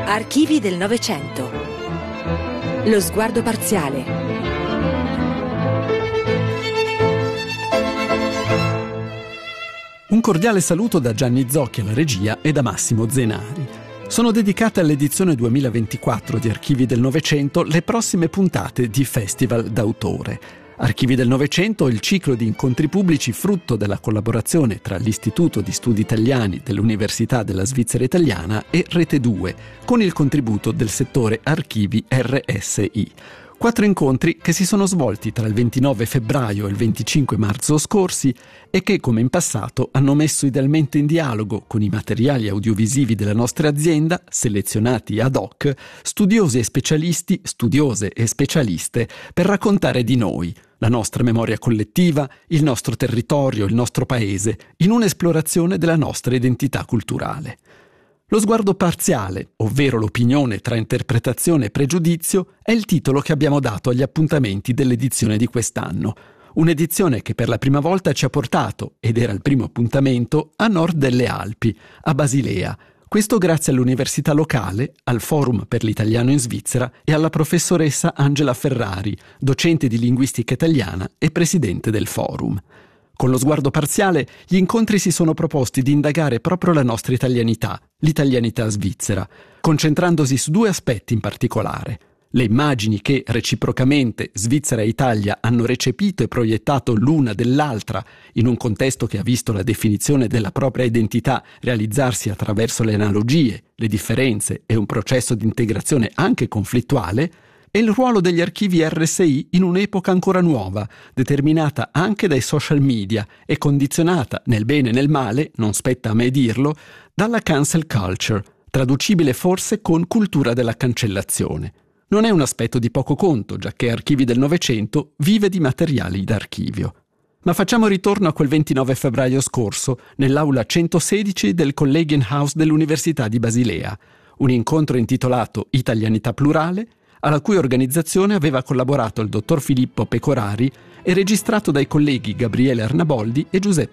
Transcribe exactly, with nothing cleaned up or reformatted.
Archivi del Novecento. Lo sguardo parziale. Un cordiale saluto da Gianni Zocchi alla regia e da Massimo Zenari. Sono dedicate all'edizione duemilaventiquattro di Archivi del Novecento le prossime puntate di Festival d'autore. Archivi del Novecento è il ciclo di incontri pubblici frutto della collaborazione tra l'Istituto di Studi Italiani dell'Università della Svizzera Italiana e Rete due, con il contributo del settore Archivi R S I. Quattro incontri che si sono svolti tra il ventinove febbraio e il venticinque marzo scorsi e che, come in passato, hanno messo idealmente in dialogo con i materiali audiovisivi della nostra azienda, selezionati ad hoc, studiosi e specialisti, studiose e specialiste, per raccontare di noi, la nostra memoria collettiva, il nostro territorio, il nostro paese, in un'esplorazione della nostra identità culturale. Lo sguardo parziale, ovvero l'opinione tra interpretazione e pregiudizio, è il titolo che abbiamo dato agli appuntamenti dell'edizione di quest'anno. Un'edizione che per la prima volta ci ha portato, ed era il primo appuntamento, a nord delle Alpi, a Basilea. Questo grazie all'università locale, al Forum per l'Italiano in Svizzera e alla professoressa Angela Ferrari, docente di linguistica italiana e presidente del Forum. Con lo sguardo parziale, gli incontri si sono proposti di indagare proprio la nostra italianità, l'italianità svizzera, concentrandosi su due aspetti in particolare: le immagini che, reciprocamente, Svizzera e Italia hanno recepito e proiettato l'una dell'altra in un contesto che ha visto la definizione della propria identità realizzarsi attraverso le analogie, le differenze e un processo di integrazione anche conflittuale, e il ruolo degli archivi R S I in un'epoca ancora nuova, determinata anche dai social media e condizionata, nel bene e nel male, non spetta a me dirlo, dalla cancel culture, traducibile forse con cultura della cancellazione. Non è un aspetto di poco conto, giacché Archivi del Novecento vive di materiali d'archivio. Ma facciamo ritorno a quel ventinove febbraio scorso, nell'aula centosedici del Collegium House dell'Università di Basilea, un incontro intitolato Italianità plurale, alla cui organizzazione aveva collaborato il dottor Filippo Pecorari e registrato dai colleghi Gabriele Arnaboldi e Giuseppe